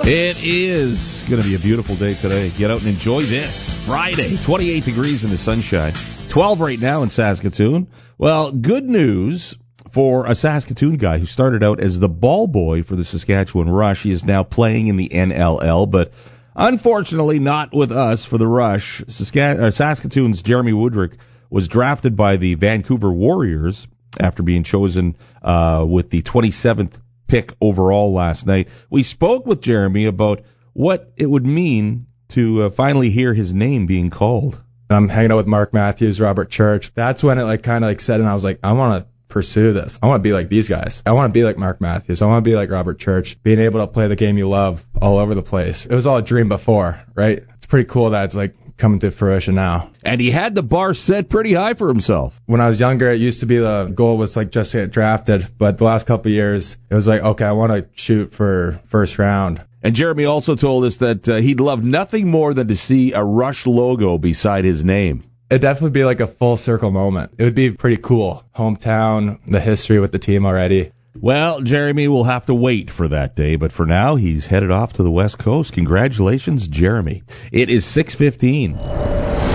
It is going to be a beautiful day today. Get out and enjoy this. Friday, 28 degrees in the sunshine. 12 right now in Saskatoon. Well, good news for a Saskatoon guy who started out as the ball boy for the Saskatchewan Rush. He is now playing in the NLL, but unfortunately not with us for the Rush. Saskatoon's Jeremy Woodrick was drafted by the Vancouver Warriors after being chosen with the 27th pick overall last night. We spoke with Jeremy about what it would mean to finally hear his name being called. I'm hanging out with Mark Matthews, Robert Church. That's when it kind of set, and I was like, I want to pursue this. I want to be like these guys. I want to be like Mark Matthews. I want to be like Robert Church, being able to play the game you love all over the place. It was all a dream before, right? It's pretty cool that it's coming to fruition now. And he had the bar set pretty high for himself. When I was younger, it used to be the goal was just to get drafted, but the last couple of years, it was okay, I want to shoot for first round. And Jeremy also told us that he'd love nothing more than to see a Rush logo beside his name. It'd definitely be a full circle moment. It would be pretty cool. Hometown, the history with the team already. Well, Jeremy will have to wait for that day, but for now, he's headed off to the West Coast. Congratulations, Jeremy. It is 6:15.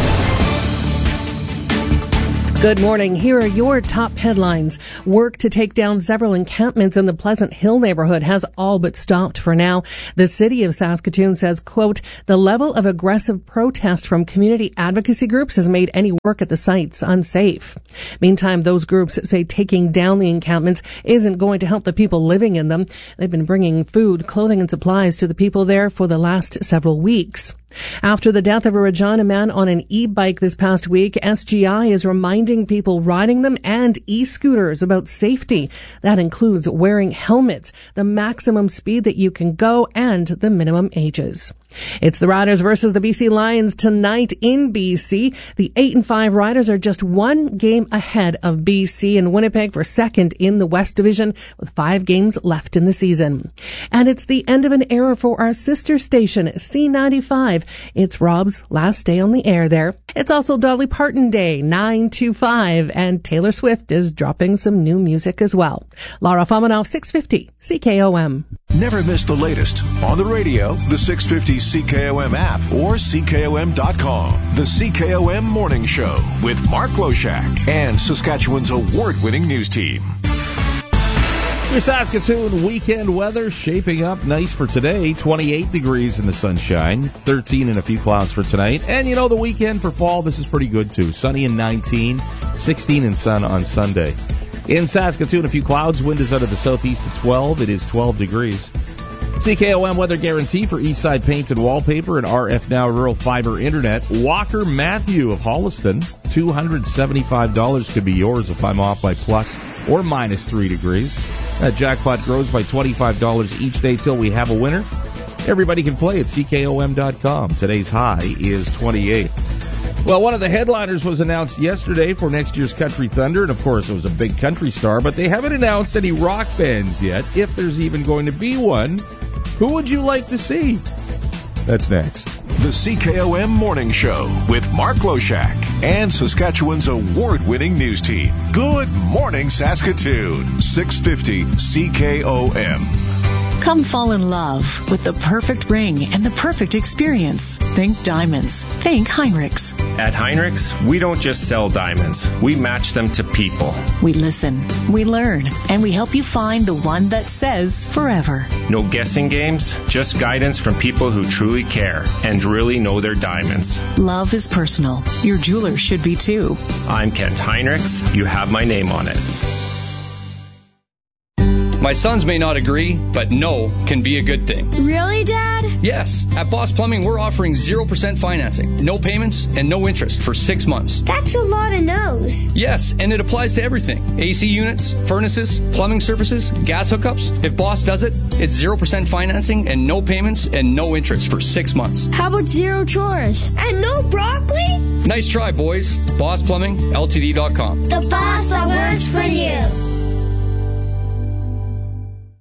Good morning. Here are your top headlines. Work to take down several encampments in the Pleasant Hill neighborhood has all but stopped for now. The city of Saskatoon says, quote, the level of aggressive protest from community advocacy groups has made any work at the sites unsafe. Meantime, those groups say taking down the encampments isn't going to help the people living in them. They've been bringing food, clothing, and supplies to the people there for the last several weeks. After the death of a Regina man on an e-bike this past week, SGI is reminding people riding them and e-scooters about safety. That includes wearing helmets, the maximum speed that you can go, and the minimum ages. It's the Riders versus the BC Lions tonight in BC. The 8-5 Riders are just one game ahead of BC and Winnipeg for second in the West Division with 5 games left in the season. And it's the end of an era for our sister station, C95. It's Rob's last day on the air there. It's also Dolly Parton Day, 9/25, and Taylor Swift is dropping some new music as well. Laura Fominov, 650 CKOM. Never miss the latest on the radio, the 650 CKOM app, or CKOM.com. The CKOM Morning Show with Mark Loshak and Saskatchewan's award-winning news team. Your Saskatoon weekend weather shaping up nice for today. 28 degrees in the sunshine, 13 and a few clouds for tonight. And the weekend for fall, this is pretty good too. Sunny and 19, 16 and sun on Sunday. In Saskatoon, a few clouds. Wind is out of the southeast at 12. It is 12 degrees. CKOM weather guarantee for Eastside Paint and Wallpaper and RF Now Rural Fiber Internet. Walker Matthew of Holliston, $275 could be yours if I'm off by plus or minus 3 degrees. That jackpot grows by $25 each day till we have a winner. Everybody can play at CKOM.com. Today's high is 28. Well, one of the headliners was announced yesterday for next year's Country Thunder, and of course it was a big country star, but they haven't announced any rock bands yet, if there's even going to be one. Who would you like to see? That's next. The CKOM Morning Show with Mark Loshak and Saskatchewan's award-winning news team. Good morning, Saskatoon. 650 CKOM. Come fall in love with the perfect ring and the perfect experience. Think diamonds. Think Heinrichs. At Heinrichs, we don't just sell diamonds. We match them to people. We listen, we learn, and we help you find the one that says forever. No guessing games, just guidance from people who truly care and really know their diamonds. Love is personal. Your jeweler should be too. I'm Kent Heinrichs. You have my name on it. My sons may not agree, but no can be a good thing. Really, Dad? Yes. At Boss Plumbing, we're offering 0% financing, no payments, and no interest for 6 months. That's a lot of no's. Yes, and it applies to everything. AC units, furnaces, plumbing services, gas hookups. If Boss does it, it's 0% financing and no payments and no interest for 6 months. How about zero chores? And no broccoli? Nice try, boys. Boss Plumbing, LTD.com. The boss that works for you.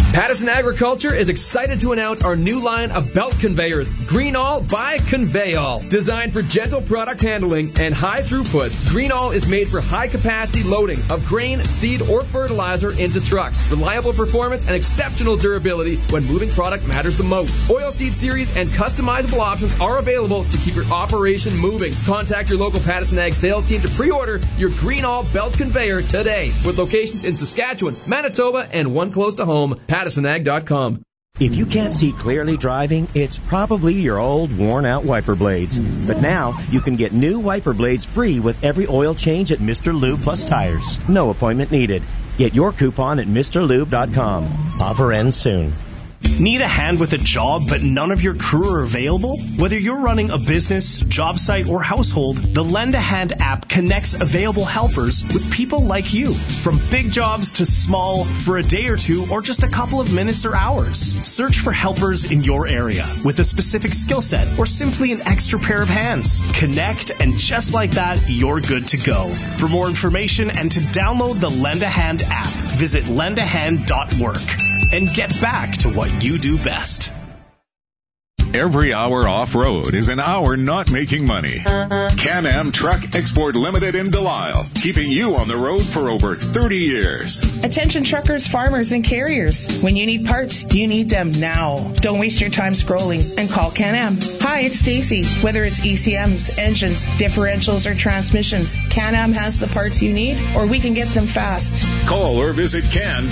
Patterson Agriculture is excited to announce our new line of belt conveyors, Greenall by Conveyall. Designed for gentle product handling and high throughput, Greenall is made for high capacity loading of grain, seed, or fertilizer into trucks. Reliable performance and exceptional durability when moving product matters the most. Oilseed series and customizable options are available to keep your operation moving. Contact your local Patterson Ag sales team to pre-order your Greenall belt conveyor today, with locations in Saskatchewan, Manitoba, and one close to home, PattersonAg.com. If you can't see clearly driving, it's probably your old, worn-out wiper blades. But now, you can get new wiper blades free with every oil change at Mr. Lube Plus Tires. No appointment needed. Get your coupon at MrLube.com. Offer ends soon. Need a hand with a job, but none of your crew are available? Whether you're running a business, job site, or household, the Lend a Hand app connects available helpers with people like you. From big jobs to small, for a day or two, or just a couple of minutes or hours. Search for helpers in your area with a specific skill set or simply an extra pair of hands. Connect, and just like that, you're good to go. For more information and to download the Lend a Hand app, visit lendahand.work. And get back to what you do best. Every hour off-road is an hour not making money. Can-Am Truck Export Limited in Delisle, keeping you on the road for over 30 years. Attention truckers, farmers, and carriers. When you need parts, you need them now. Don't waste your time scrolling and call Can-Am. Hi, it's Stacy. Whether it's ECMs, engines, differentials, or transmissions, Can-Am has the parts you need, or we can get them fast. Call or visit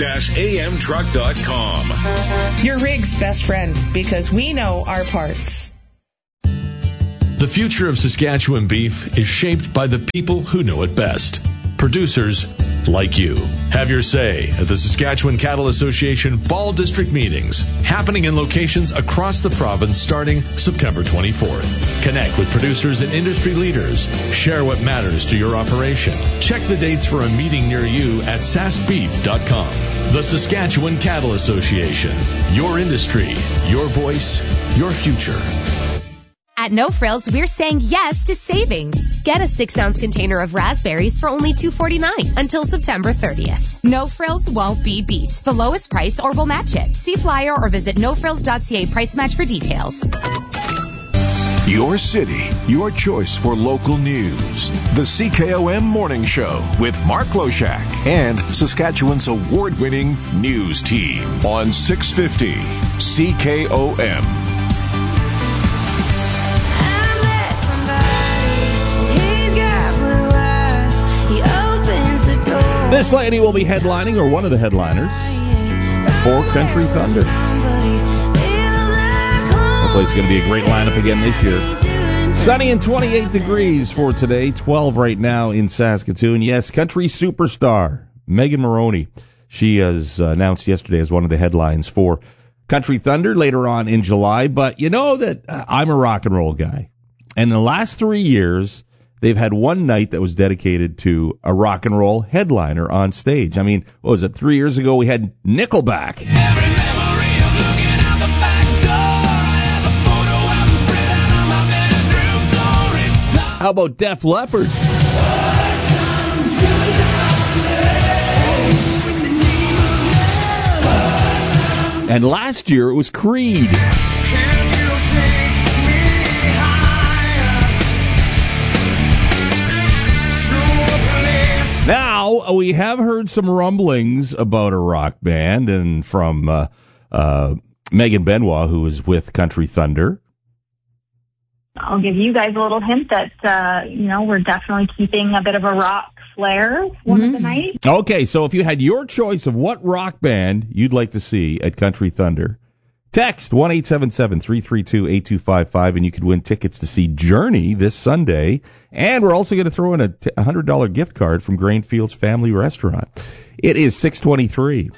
can-amtruck.com. Your rig's best friend, because we know our parts. The future of Saskatchewan beef is shaped by the people who know it best. Producers like you. Have your say at the Saskatchewan Cattle Association Fall District meetings, happening in locations across the province starting September 24th. Connect with producers and industry leaders. Share what matters to your operation. Check the dates for a meeting near you at saskbeef.com. The Saskatchewan Cattle Association. Your industry, your voice, your future. At No Frills, we're saying yes to savings. Get a 6-ounce container of raspberries for only $2.49 until September 30th. No Frills won't be beat. The lowest price or we'll match it. See flyer or visit nofrills.ca price match for details. Your city, your choice for local news. The CKOM Morning Show with Mark Loshak and Saskatchewan's award-winning news team on 650 CKOM. This lady will be headlining, or one of the headliners, for Country Thunder. Hopefully it's going to be a great lineup again this year. Sunny and 28 degrees for today, 12 right now in Saskatoon. Yes, country superstar Megan Moroney. She was announced yesterday as one of the headlines for Country Thunder later on in July. But you know that I'm a rock and roll guy. And the last 3 years, they've had one night that was dedicated to a rock and roll headliner on stage. I mean, what was it? 3 years ago, we had Nickelback. How about Def Leppard? And last year, it was Creed. Now, we have heard some rumblings about a rock band, and from Megan Benoit, who is with Country Thunder. I'll give you guys a little hint that, we're definitely keeping a bit of a rock flair one of the nights. Okay, so if you had your choice of what rock band you'd like to see at Country Thunder, text 1-877-332-8255, and you could win tickets to see Journey this Sunday. And we're also going to throw in a $100 gift card from Grainfields Family Restaurant. It is 6:23.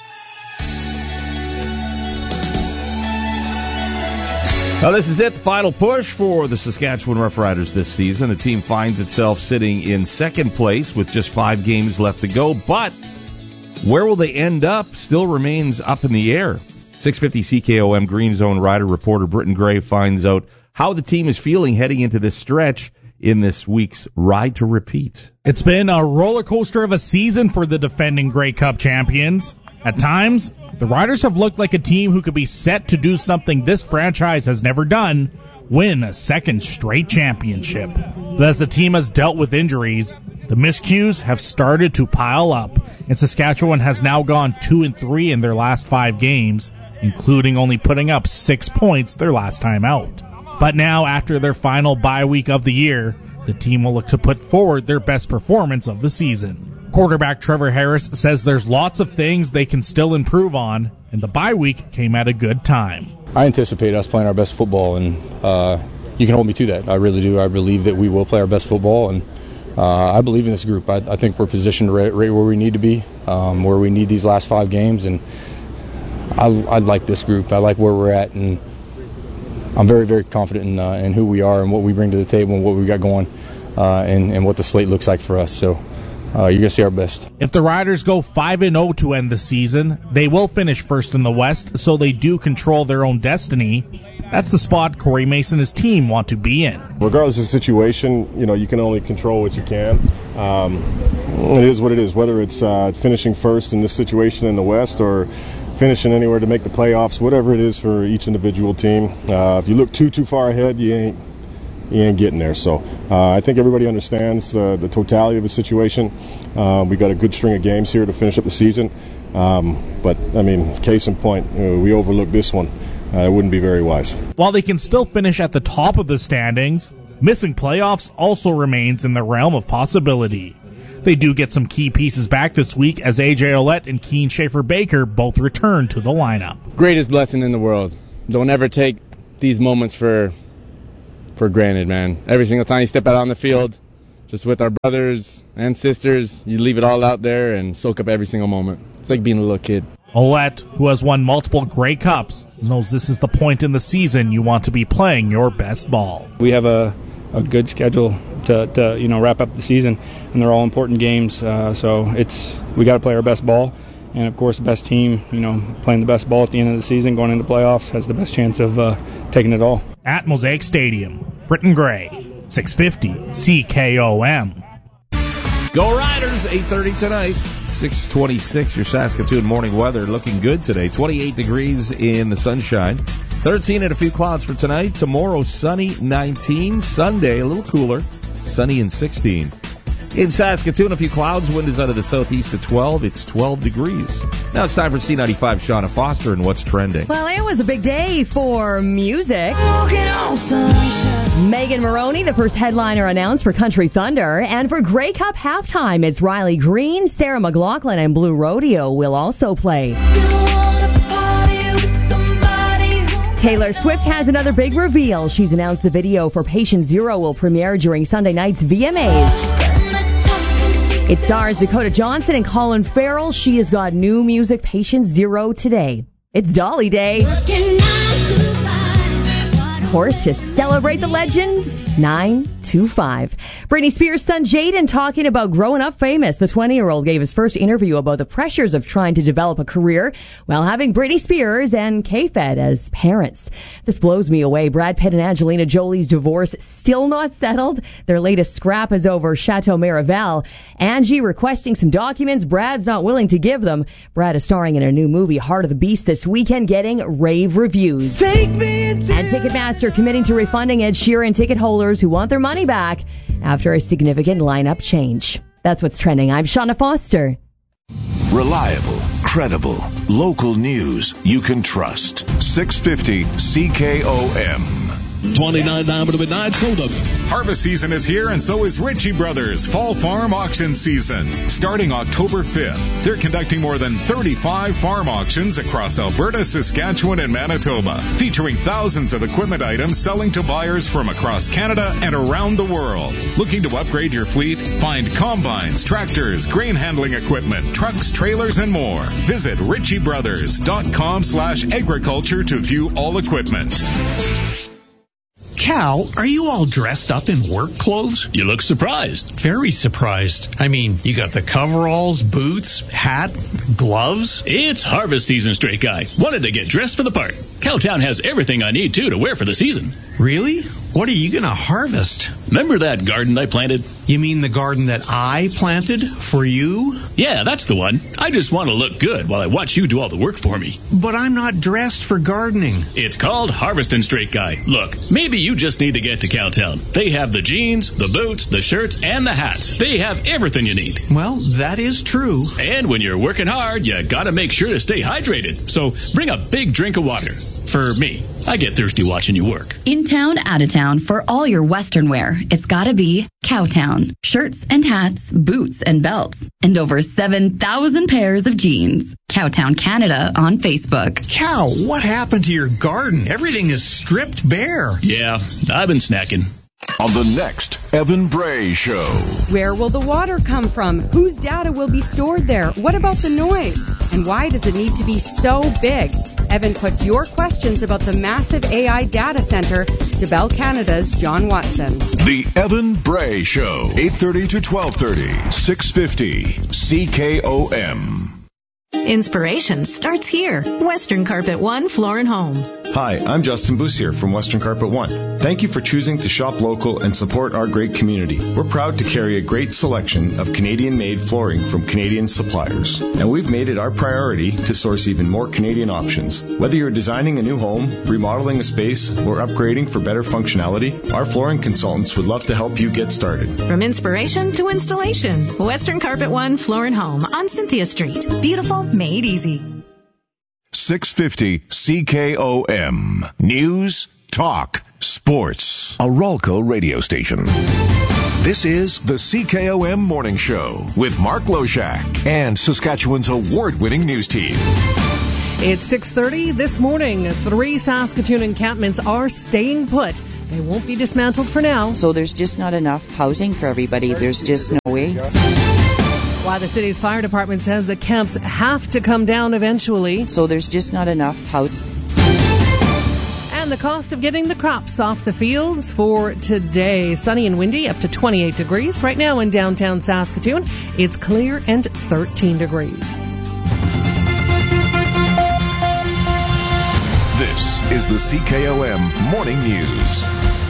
Now, this is it, the final push for the Saskatchewan Roughriders this season. The team finds itself sitting in second place with just 5 games left to go. But where will they end up still remains up in the air. 650 CKOM Green Zone rider reporter Britton Gray finds out how the team is feeling heading into this stretch in this week's Ride to Repeat. It's been a roller coaster of a season for the defending Grey Cup champions. At times, the Riders have looked like a team who could be set to do something this franchise has never done, win a second straight championship. But as the team has dealt with injuries, the miscues have started to pile up, and Saskatchewan has now gone 2-3 in their last 5 games, including only putting up 6 points their last time out. But now, after their final bye week of the year, the team will look to put forward their best performance of the season. Quarterback Trevor Harris says there's lots of things they can still improve on, and the bye week came at a good time. I anticipate us playing our best football, and you can hold me to that. I really do. I believe that we will play our best football, and I believe in this group. I think we're positioned right where we need to be, where we need these last 5 games, and I like this group. I like where we're at, and I'm very, very confident in who we are and what we bring to the table and what we got going, and what the slate looks like for us. So you're going to see our best. If the Riders go 5-0 to end the season, they will finish first in the West, so they do control their own destiny. That's the spot Corey Mason and his team want to be in. Regardless of the situation, you can only control what you can. It is what it is, whether it's finishing first in this situation in the West or finishing anywhere to make the playoffs, whatever it is for each individual team. If you look too far ahead, you ain't getting there. So I think everybody understands the totality of the situation. We got a good string of games here to finish up the season. But, case in point, we overlooked this one. It wouldn't be very wise. While they can still finish at the top of the standings, missing playoffs also remains in the realm of possibility. They do get some key pieces back this week as A.J. Ouellette and Keane Schaefer-Baker both return to the lineup. Greatest blessing in the world. Don't ever take these moments for granted, man. Every single time you step out on the field, just with our brothers and sisters, you leave it all out there and soak up every single moment. It's like being a little kid. Ouellette, who has won multiple Grey Cups, knows this is the point in the season you want to be playing your best ball. We have a good schedule to wrap up the season, and they're all important games. So we got to play our best ball, and of course the best team, playing the best ball at the end of the season, going into playoffs, has the best chance of taking it all. At Mosaic Stadium, Britton Gray, 650 CKOM. Go Riders, 8:30 tonight, 6:26. Your Saskatoon morning weather looking good today. 28 degrees in the sunshine, 13 and a few clouds for tonight. Tomorrow, sunny, 19. Sunday, a little cooler, sunny and 16. In Saskatoon, a few clouds. Wind is out of the southeast at 12. It's 12 degrees. Now it's time for C95 Shauna Foster and what's trending. Well, it was a big day for music. Megan Moroney, the first headliner announced for Country Thunder. And for Grey Cup halftime, it's Riley Green, Sarah McLachlan, and Blue Rodeo will also play. Taylor Swift has another big reveal. She's announced the video for Patient Zero will premiere during Sunday night's VMAs. It stars Dakota Johnson and Colin Farrell. She has got new music, Patient Zero, today. It's Dolly Day. Of course, to celebrate the legends, 925. Britney Spears' son Jaden talking about growing up famous. The 20-year-old gave his first interview about the pressures of trying to develop a career while having Britney Spears and K-Fed as parents. This blows me away. Brad Pitt and Angelina Jolie's divorce still not settled. Their latest scrap is over Chateau Miraval. Angie requesting some documents. Brad's not willing to give them. Brad is starring in a new movie, Heart of the Beast, this weekend, getting rave reviews. And Ticketmaster committing to refunding Ed Sheeran ticket holders who want their money back after a significant lineup change. That's what's trending. I'm Shauna Foster. Reliable, credible, local news you can trust. 650 CKOM. 29 down to midnight, sold up. Harvest season is here, and so is Ritchie Brothers Fall Farm Auction Season. Starting October 5th, they're conducting more than 35 farm auctions across Alberta, Saskatchewan, and Manitoba, featuring thousands of equipment items selling to buyers from across Canada and around the world. Looking to upgrade your fleet? Find combines, tractors, grain handling equipment, trucks, trailers, and more. Visit ritchiebrothers.com/agriculture to view all equipment. Cal, are you all dressed up in work clothes? You look surprised. Very surprised. I mean, you got the coveralls, boots, hat, gloves. It's harvest season, straight guy. Wanted to get dressed for the part. Cowtown has everything I need, too, to wear for the season. Really? What are you going to harvest? Remember that garden I planted? You mean the garden that I planted for you? Yeah, that's the one. I just want to look good while I watch you do all the work for me. But I'm not dressed for gardening. It's called Harvestin' Straight Guy. Look, maybe you just need to get to Cowtown. They have the jeans, the boots, the shirts, and the hats. They have everything you need. Well, that is true. And when you're working hard, you gotta make sure to stay hydrated. So bring a big drink of water. For me, I get thirsty watching you work. In town, out of town, for all your Western wear, it's gotta be Cowtown. Shirts and hats, boots and belts, and over 7,000 pairs of jeans. Cowtown Canada on Facebook. Cow, what happened to your garden? Everything is stripped bare. Yeah, I've been snacking. On the next Evan Bray Show. Where will the water come from? Whose data will be stored there? What about the noise? And why does it need to be so big? Evan puts your questions about the massive AI data center to Bell Canada's John Watson. The Evan Bray Show, 8:30 to 12:30, 650 CKOM. Inspiration starts here. Western Carpet One Floor and Home. Hi, I'm Justin Bussier from Western Carpet One. Thank you for choosing to shop local and support our great community. We're proud to carry a great selection of Canadian-made flooring from Canadian suppliers. And we've made it our priority to source even more Canadian options. Whether you're designing a new home, remodeling a space, or upgrading for better functionality, our flooring consultants would love to help you get started. From inspiration to installation. Western Carpet One Floor and Home on Cynthia Street. Beautiful, made easy. 650 CKOM. News, talk, sports. A Ralco radio station. This is the CKOM Morning Show with Mark Loshak and Saskatchewan's award-winning news team. It's 6:30 this morning. 3 Saskatoon encampments are staying put. They won't be dismantled for now. So there's just not enough housing for everybody. There's just no way. While the city's fire department says the camps have to come down eventually. So there's just not enough housing. And the cost of getting the crops off the fields for today. Sunny and windy, up to 28 degrees. Right now in downtown Saskatoon, it's clear and 13 degrees. This is the CKOM Morning News.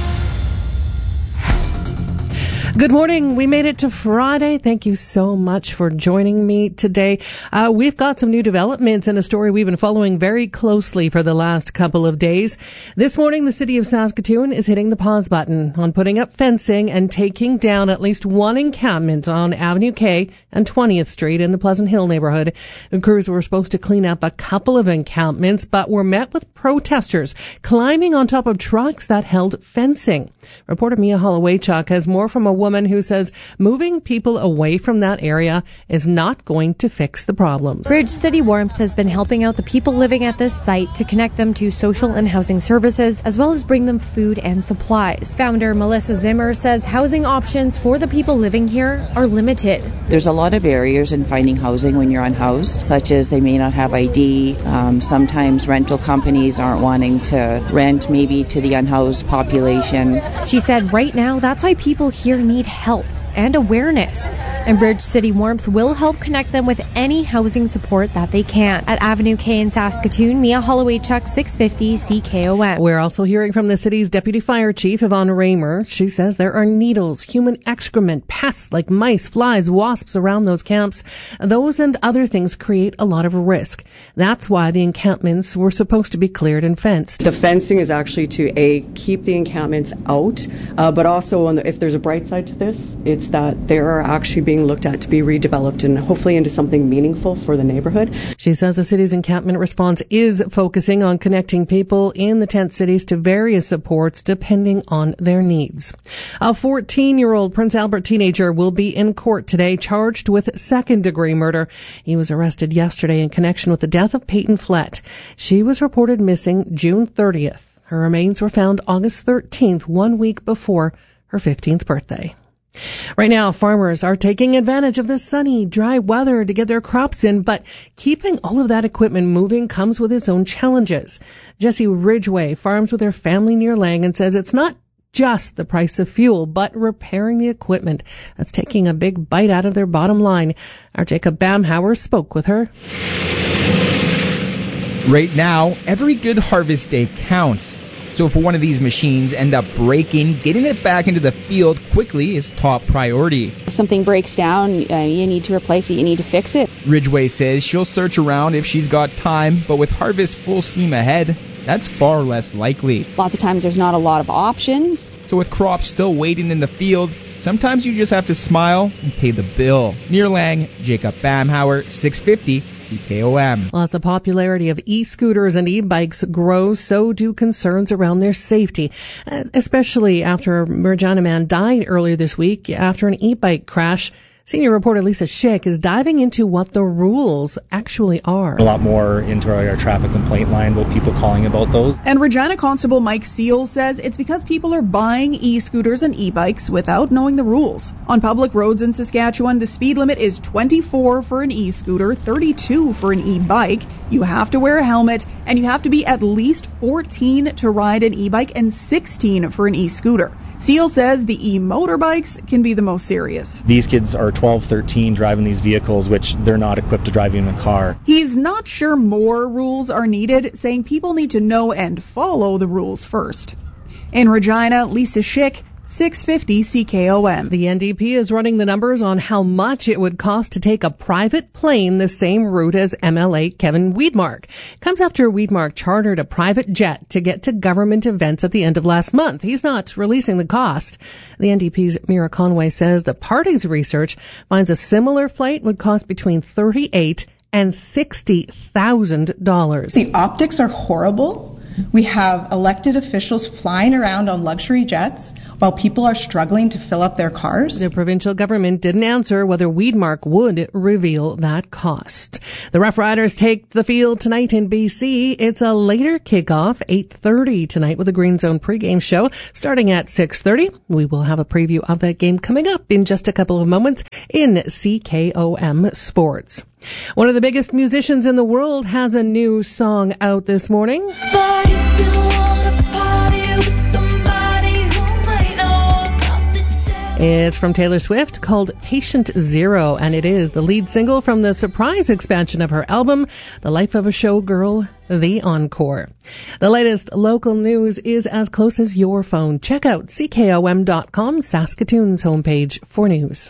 Good morning. We made it to Friday. Thank you so much for joining me today. We've got some new developments in a story we've been following very closely for the last couple of days. This morning, the city of Saskatoon is hitting the pause button on putting up fencing and taking down at least one encampment on Avenue K and 20th Street in the Pleasant Hill neighborhood. The crews were supposed to clean up a couple of encampments, but were met with protesters climbing on top of trucks that held fencing. Reporter Mia Holowaychuk has more from a woman who says moving people away from that area is not going to fix the problems. Bridge City Warmth has been helping out the people living at this site to connect them to social and housing services, as well as bring them food and supplies. Founder Melissa Zimmer says housing options for the people living here are limited. There's a lot of barriers in finding housing when you're unhoused, such as they may not have ID. Sometimes rental companies aren't wanting to rent maybe to the unhoused population. She said right now that's why people here need help and awareness. And Bridge City Warmth will help connect them with any housing support that they can. At Avenue K in Saskatoon, Mia Holowaychuk, 650 CKOM. We're also hearing from the city's Deputy Fire Chief, Yvonne Raymer. She says there are needles, human excrement, pests like mice, flies, wasps around those camps. Those and other things create a lot of risk. That's why the encampments were supposed to be cleared and fenced. The fencing is actually to, keep the encampments out, but also if there's a bright side to this, it's that they are actually being looked at to be redeveloped and hopefully into something meaningful for the neighborhood. She says the city's encampment response is focusing on connecting people in the tent cities to various supports depending on their needs. A 14-year-old Prince Albert teenager will be in court today charged with second-degree murder. He was arrested yesterday in connection with the death of Peyton Flett. She was reported missing June 30th. Her remains were found August 13th, 1 week before her 15th birthday. Right now, farmers are taking advantage of the sunny, dry weather to get their crops in, but keeping all of that equipment moving comes with its own challenges. Jessie Ridgway farms with her family near Lang and says it's not just the price of fuel, but repairing the equipment that's taking a big bite out of their bottom line. Our Jacob Bamhauer spoke with her. Right now, every good harvest day counts. So if one of these machines end up breaking, getting it back into the field quickly is top priority. If something breaks down, you need to replace it, you need to fix it. Ridgway says she'll search around if she's got time, but with harvest full steam ahead, that's far less likely. Lots of times there's not a lot of options. So with crops still waiting in the field, sometimes you just have to smile and pay the bill. Near Lang, Jacob Bamhauer, 650 CKOM. As the popularity of e-scooters and e-bikes grows, so do concerns around their safety, especially after a Regina man died earlier this week after an e-bike crash. Senior reporter Lisa Schick is diving into what the rules actually are. A lot more into our traffic complaint line about people calling about those. And Regina Constable Mike Seals says it's because people are buying e-scooters and e-bikes without knowing the rules. On public roads in Saskatchewan, the speed limit is 24 for an e-scooter, 32 for an e-bike. You have to wear a helmet, and you have to be at least 14 to ride an e-bike and 16 for an e-scooter. Seals says the e-motorbikes can be the most serious. These kids are 12, 13 driving these vehicles, which they're not equipped to drive in a car. He's not sure more rules are needed, saying people need to know and follow the rules first. In Regina, Lisa Schick, 650 CKOM. The NDP is running the numbers on how much it would cost to take a private plane the same route as MLA Kevin Weidmark. Comes after Weidmark chartered a private jet to get to government events at the end of last month. He's not releasing the cost. The NDP's Mira Conway says the party's research finds a similar flight would cost between $38,000 and $60,000. The optics are horrible. We have elected officials flying around on luxury jets while people are struggling to fill up their cars. The provincial government didn't answer whether Weidmark would reveal that cost. The Rough Riders take the field tonight in BC. It's a later kickoff, 8:30 tonight with the Green Zone pregame show starting at 6:30. We will have a preview of that game coming up in just a couple of moments in CKOM Sports. One of the biggest musicians in the world has a new song out this morning. But if you wanna party with somebody who might know about the day. It's from Taylor Swift called Patient Zero, and it is the lead single from the surprise expansion of her album, The Life of a Showgirl, The Encore. The latest local news is as close as your phone. Check out CKOM.com, Saskatoon's homepage for news.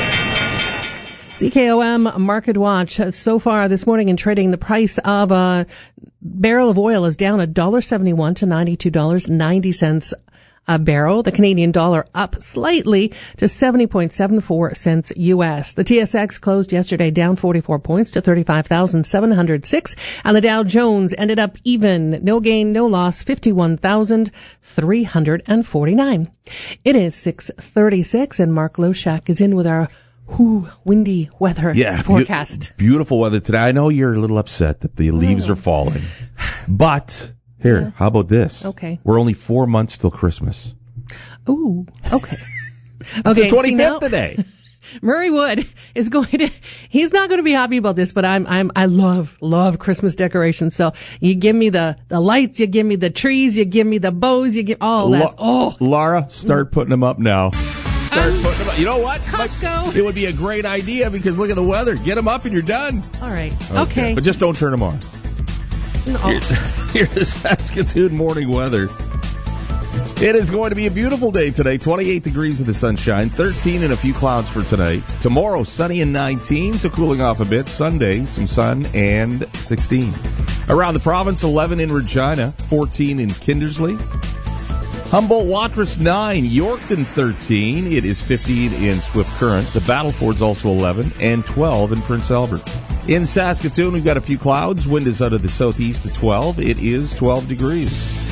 CKOM Market Watch. So far this morning in trading, the price of a barrel of oil is down $1.71 to $92.90 a barrel. The Canadian dollar up slightly to 70.74 cents U.S. The TSX closed yesterday down 44 points to 35,706, and the Dow Jones ended up even. No gain, no loss, 51,349. It is 6:36, and Mark Loshak is in with our windy weather forecast. Beautiful weather today. I know you're a little upset that the leaves are falling. But here, how about this? Okay. We're only 4 months till Christmas. Ooh, okay. It's the 25th today. Murray Wood is he's not going to be happy about this, but I love Christmas decorations. So you give me the lights, you give me the trees, you give me the bows, you give Laura, start putting them up now. You know what? Costco. It would be a great idea because look at the weather. Get them up and you're done. All right. Okay. But just don't turn them on. No. Here's the Saskatoon morning weather. It is going to be a beautiful day today. 28 degrees in the sunshine, 13 and a few clouds for tonight. Tomorrow, sunny and 19, so cooling off a bit. Sunday, some sun and 16. Around the province, 11 in Regina, 14 in Kindersley. Humboldt-Watrous 9, Yorkton 13. It is 15 in Swift Current. The Battleford's also 11 and 12 in Prince Albert. In Saskatoon, we've got a few clouds. Wind is out of the southeast at 12. It is 12 degrees.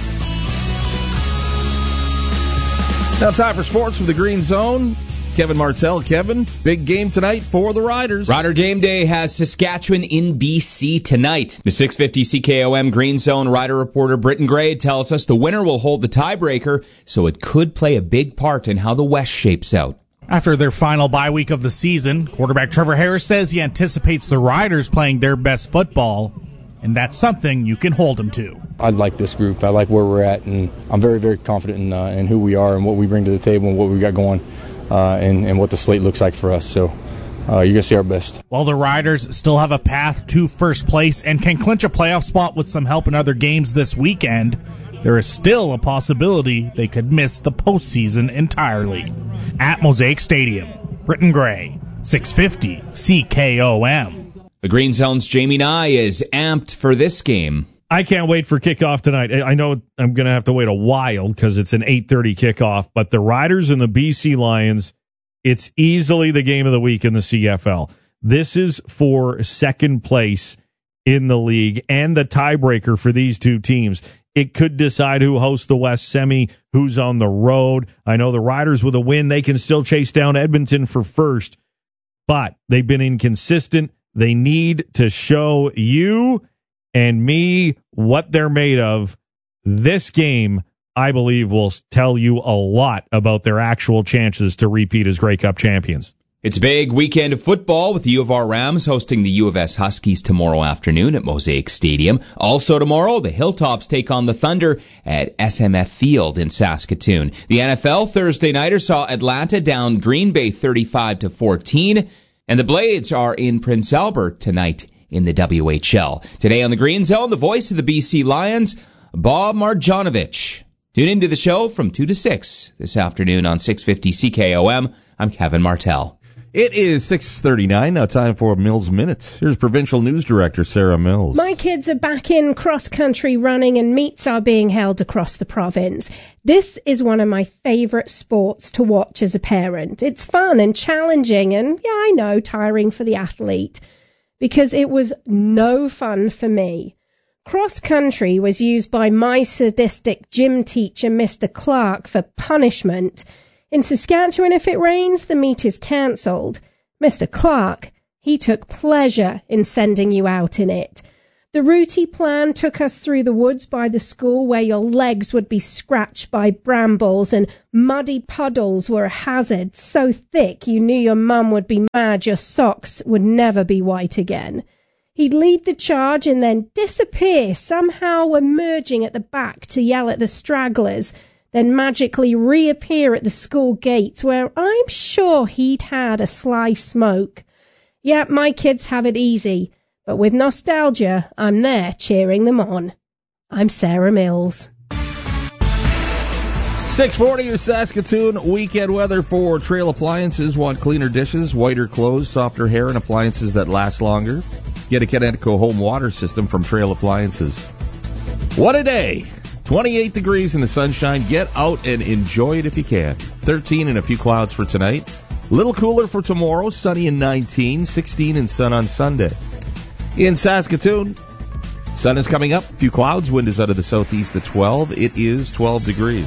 Now time for sports from the Green Zone. Kevin Martell. Kevin, big game tonight for the Riders. Rider Game Day has Saskatchewan in BC tonight. The 650 CKOM Green Zone Rider reporter Britton Gray tells us the winner will hold the tiebreaker, so it could play a big part in how the West shapes out. After their final bye week of the season, quarterback Trevor Harris says he anticipates the Riders playing their best football, and that's something you can hold them to. I like this group. I like where we're at, and I'm very, very confident in who we are and what we bring to the table and what we got going. And what the slate looks like for us. So you're going to see our best. While the Riders still have a path to first place and can clinch a playoff spot with some help in other games this weekend, there is still a possibility they could miss the postseason entirely. At Mosaic Stadium, Britton Gray, 650 CKOM. The Green Zone's Jamie Nye is amped for this game. I can't wait for kickoff tonight. I know I'm going to have to wait a while because it's an 8:30 kickoff, but the Riders and the BC Lions, it's easily the game of the week in the CFL. This is for second place in the league and the tiebreaker for these two teams. It could decide who hosts the West Semi, who's on the road. I know the Riders with a win, they can still chase down Edmonton for first, but they've been inconsistent. They need to show you and me what they're made of. This game, I believe, will tell you a lot about their actual chances to repeat as Grey Cup champions. It's a big weekend of football with the U of R Rams hosting the U of S Huskies tomorrow afternoon at Mosaic Stadium. Also tomorrow, the Hilltops take on the Thunder at SMF Field in Saskatoon. The NFL Thursday nighter saw Atlanta down Green Bay 35-14, and the Blades are in Prince Albert tonight in the WHL. Today on the Green Zone, the voice of the BC Lions, Bob Marjanovic. Tune into the show from 2 to 6 this afternoon on 650 CKOM. I'm Kevin Martell. It is 6:39, now time for Mills Minutes. Here's Provincial News Director Sarah Mills. My kids are back in cross-country running and meets are being held across the province. This is one of my favourite sports to watch as a parent. It's fun and challenging and, yeah, I know, tiring for the athlete, because it was no fun for me. Cross-country was used by my sadistic gym teacher, Mr. Clark, for punishment. In Saskatchewan, if it rains, the meet is cancelled. Mr. Clark, he took pleasure in sending you out in it. The route he planned took us through the woods by the school where your legs would be scratched by brambles and muddy puddles were a hazard so thick you knew your mum would be mad your socks would never be white again. He'd lead the charge and then disappear, somehow emerging at the back to yell at the stragglers, then magically reappear at the school gates where I'm sure he'd had a sly smoke. Yep, my kids have it easy, but with nostalgia, I'm there cheering them on. I'm Sarah Mills. 640 your Saskatoon weekend weather for Trail Appliances. Want cleaner dishes, whiter clothes, softer hair, and appliances that last longer? Get a Kinetico home water system from Trail Appliances. What a day! 28 degrees in the sunshine. Get out and enjoy it if you can. 13 and a few clouds for tonight. Little cooler for tomorrow, sunny and 19, 16 and sun on Sunday. In Saskatoon, sun is coming up, a few clouds, wind is out of the southeast at 12. It is 12 degrees.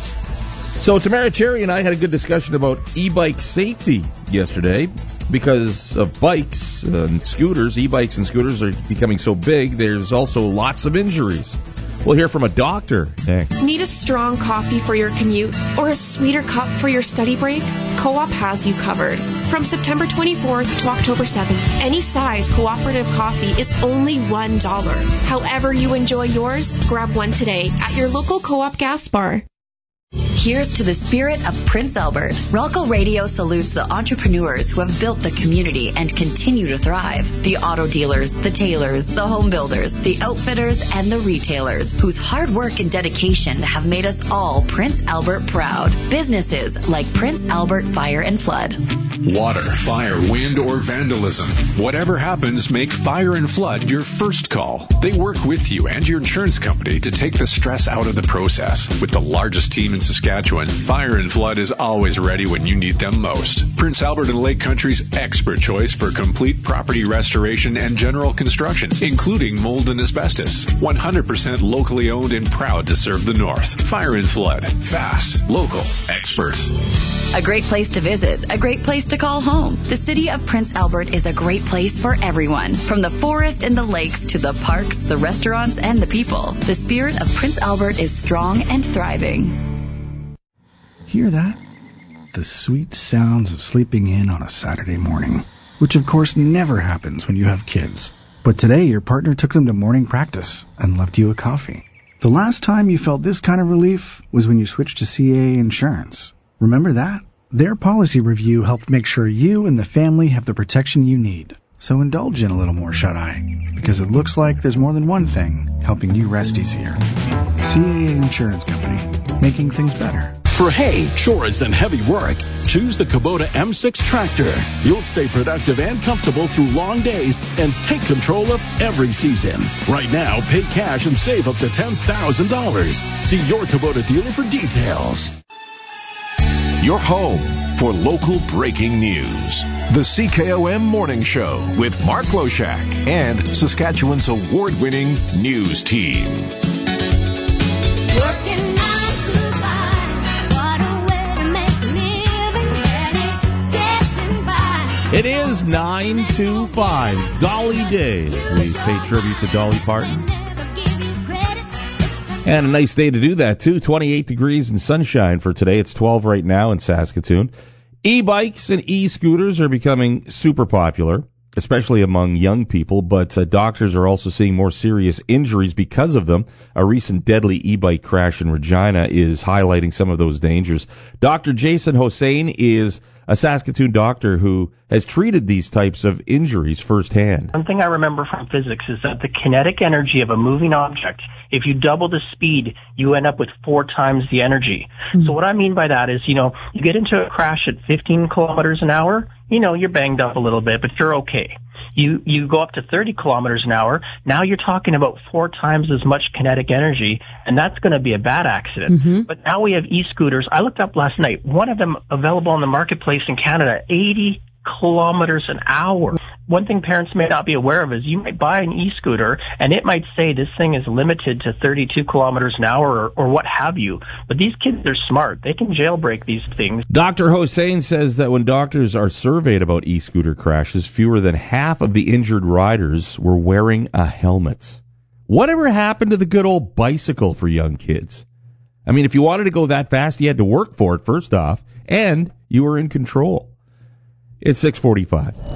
So Tamara Cherry and I had a good discussion about e-bike safety yesterday because of bikes and scooters. E-bikes and scooters are becoming so big, there's also lots of injuries. We'll hear from a doctor next. Need a strong coffee for your commute or a sweeter cup for your study break? Co-op has you covered. From September 24th to October 7th, any size cooperative coffee is only $1. However you enjoy yours, grab one today at your local co-op gas bar. Here's to the spirit of Prince Albert. Ralco Radio salutes the entrepreneurs who have built the community and continue to thrive. The auto dealers, the tailors, the home builders, the outfitters, and the retailers whose hard work and dedication have made us all Prince Albert proud. Businesses like Prince Albert Fire and Flood. Water, fire, wind, or vandalism. Whatever happens, make Fire and Flood your first call. They work with you and your insurance company to take the stress out of the process. With the largest team in Saskatchewan, Fire and Flood is always ready when you need them most. Prince Albert and Lake Country's expert choice for complete property restoration and general construction, including mold and asbestos. 100% locally owned and proud to serve the North. Fire and Flood. Fast, local, expert. A great place to visit, a great place to call home. The city of Prince Albert is a great place for everyone. From the forest and the lakes to the parks, the restaurants, and the people. The spirit of Prince Albert is strong and thriving. Hear that? The sweet sounds of sleeping in on a Saturday morning, which of course never happens when you have kids. But today your partner took them to morning practice and left you a coffee. The last time you felt this kind of relief was when you switched to CAA Insurance. Remember that? Their policy review helped make sure you and the family have the protection you need. So indulge in a little more shut-eye, because it looks like there's more than one thing helping you rest easier. CAA Insurance Company, making things better. For hay, chores, and heavy work, choose the Kubota M6 tractor. You'll stay productive and comfortable through long days and take control of every season. Right now, pay cash and save up to $10,000. See your Kubota dealer for details. Your home for local breaking news. The CKOM Morning Show with Mark Loshak and Saskatchewan's award-winning news team. It is 9/25, Dolly Day, as we pay tribute to Dolly Parton. And a nice day to do that, too. 28 degrees and sunshine for today. It's 12 right now in Saskatoon. E-bikes and e-scooters are becoming super popular, especially among young people, but doctors are also seeing more serious injuries because of them. A recent deadly e-bike crash in Regina is highlighting some of those dangers. Dr. Jason Hossein is a Saskatoon doctor who has treated these types of injuries firsthand. One thing I remember from physics is that the kinetic energy of a moving object, if you double the speed, you end up with 4 times the energy. So what I mean by that is, you get into a crash at 15 kilometers an hour, you're banged up a little bit, but you're okay. You go up to 30 kilometers an hour, now you're talking about 4 times as much kinetic energy, and that's going to be a bad accident. But now we have e-scooters. I looked up last night, one of them available on the marketplace in Canada, 80 kilometers an hour. One thing parents may not be aware of is you might buy an e-scooter and it might say this thing is limited to 32 kilometers an hour or what have you. But these kids are smart. They can jailbreak these things. Dr. Hossein says that when doctors are surveyed about e-scooter crashes, fewer than half of the injured riders were wearing a helmet. Whatever happened to the good old bicycle for young kids? I mean, if you wanted to go that fast, you had to work for it, first off, and you were in control. It's 6:45.